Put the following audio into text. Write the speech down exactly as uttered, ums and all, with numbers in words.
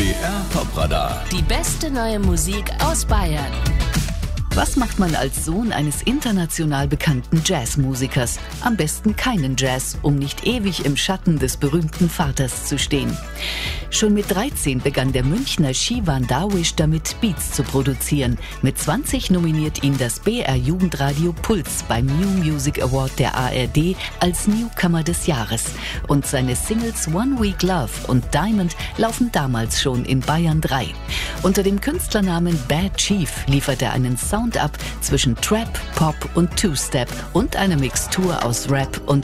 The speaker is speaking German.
B R Top-Radar. Die beste neue Musik aus Bayern. Was macht man als Sohn eines international bekannten Jazzmusikers? Am besten keinen Jazz, um nicht ewig im Schatten des berühmten Vaters zu stehen. Schon mit dreizehn begann der Münchner Shivan Darwish damit, Beats zu produzieren. Mit zwanzig nominiert ihn das B R Jugendradio Puls beim New Music Award der A R D als Newcomer des Jahres. Und seine Singles One Week Love und Diamond laufen damals schon in Bayern drei. Unter dem Künstlernamen Bad Chief liefert er einen Sound ab zwischen Trap, Pop und Two-Step und eine Mixtur aus Rap und